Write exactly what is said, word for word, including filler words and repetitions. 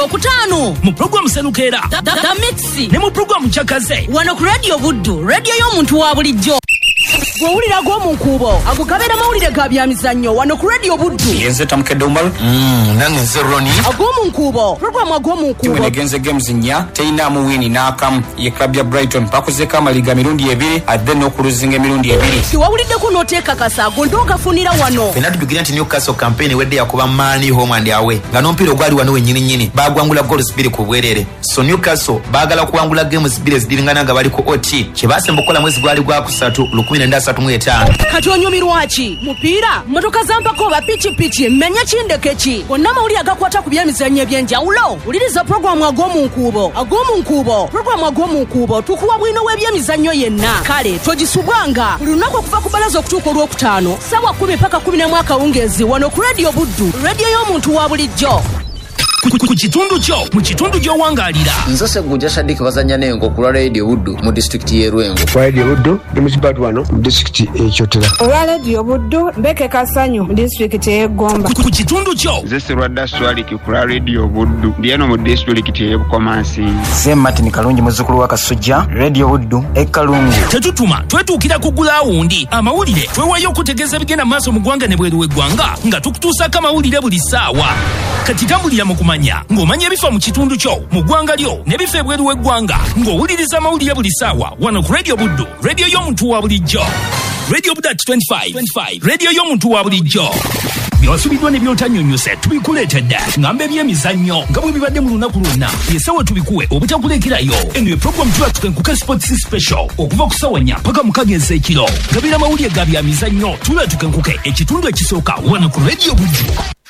Gwokutaano mu program Selukera da, da, da mixi ne mu program Chakaze wano ku Radio Buddu radio y'omuntu wa bulijjo gwewulira gw'omunkuubo agukabera mawulire ga byamizannyo wano ku Radio Buddu yenze tamukedde Umar mm nange nze Roni agw'omunkuubo program agw'omunkuubo tumenegenze games nnya teina mu wini n'akamu ye club ya Brighton pakuzeka amaliga mirundi ebiri adde n'okuluzinga emirundi ebiri kiwawuliddeko n'oteeka kasaago ndoogafunira wano fena tujukira nti Newcastle campaign wedde yakuba Mani home and away nga n'omupiira ogwali wano wennyini nnyini bagwangula goals bbiri ku bwerere so Newcastle baagala kuwangula games bbiri eziddiringana nga bali ku O T kye baasemba okukola mwezi gwali gwa kusatu lukumi nenda asatu mu etaano kati onyumirwa ki mupiira mmotoka zampako oba pikipiki mmenya kindeke ki gonna amawulire agakwata ku byemizannyo eby'enjawulo wuliriza puroguramu ag'omunkuubo ag'omunkuubo puroguramu ag'omunkuubo tukuwa bwino w'ebyemizannyo yenna kale togisubwanga buli lunaku okuva ku balaza okutuuka olwokutaano ssaawa kumi paka kumi n'emu akawungeezi wano ku Radio Buddu radio y'omuntu wa bulijjo ku kitundu kyo mu kitundu gy'owangaalira nze Segujja Shadik bazanya n'engo ku Radio Buddu mu district y'e Rwengo Radio Buddu ndi musibatu wano mu district y'e Kyotera olwa Radio Buddu Mbeke Kasanyu mu district y'e Gomba ku kitundu kyo nze Serwadda Swaliki ku Radio Buddu ndi eno mu district y'e Bukomansi nze Martin Kalungi muzzukulu wa Kasujja Radio Buddu e Kalungu tetutuma twetuukira ku gulaawundi amawulire twewayo okutegeeza bigenda maaso mu ggwanga ne bweru w'eggwanga nga tukutuusako amawulire buli ssaawa kati tambulira mu kumanya ng'omanya ebifa mu kitundu kyo mu ggwanga lyo ne bifa ebweru w'eggwanga ng'owuliriza amawulire buli ssaawa wano ku Radio Buddu radio y'omuntu wa bulijjo Radio Buddu twenty-five radio y'omuntu wa bulijjo byasubiddwa ne by'otannyonnyose tubikuleetedde ngamba ebyemizannyo nga bwe bibadde mu lunaku lwonna yesawe tubikuwe obutakulekerayo eno ye program tuba tukenkuka sports special okuva ku ssaawa nnya paka mukaga ez'ekiro gabira amawulire ga byamizannyo tuba tukenkuke ekitundu ekisooka wano ku Radio Buddu.